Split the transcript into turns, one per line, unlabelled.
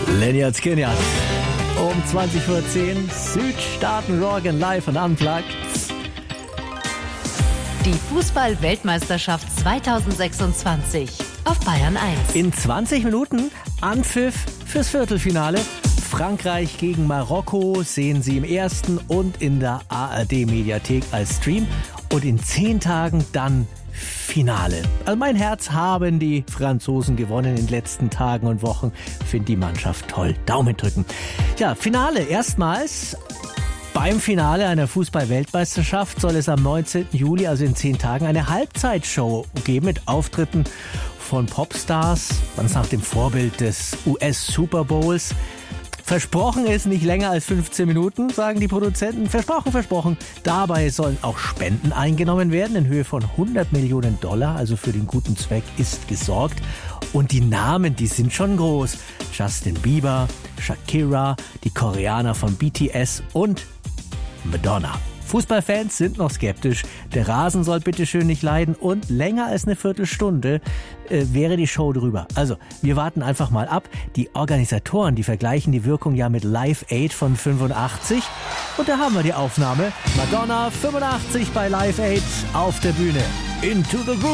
Lynyrd Skynyrd. Um 20:10 Uhr Südstaaten Rock live und unplugged.
Die Fußball-Weltmeisterschaft 2026 auf Bayern 1.
In 20 Minuten Anpfiff fürs Viertelfinale. Frankreich gegen Marokko sehen Sie im ersten und in der ARD-Mediathek als Stream. Und in 10 Tagen dann Finale. Also mein Herz haben die Franzosen gewonnen in den letzten Tagen und Wochen. Finde die Mannschaft toll. Daumen drücken. Ja, Finale. Erstmals beim Finale einer Fußball-Weltmeisterschaft soll es am 19. Juli, also in 10 Tagen, eine Halbzeitshow geben mit Auftritten von Popstars, ganz nach dem Vorbild des US-Super Bowls. Versprochen ist nicht länger als 15 Minuten, sagen die Produzenten. Versprochen, versprochen. Dabei sollen auch Spenden eingenommen werden in Höhe von $100 Millionen. Also für den guten Zweck ist gesorgt. Und die Namen, die sind schon groß. Justin Bieber, Shakira, die Koreaner von BTS und Madonna. Fußballfans sind noch skeptisch. Der Rasen soll bitteschön nicht leiden und länger als eine Viertelstunde wäre die Show drüber. Also, wir warten einfach mal ab. Die Organisatoren, die vergleichen die Wirkung ja mit Live Aid von 85. Und da haben wir die Aufnahme. Madonna 85 bei Live Aid auf der Bühne. Into the Groove.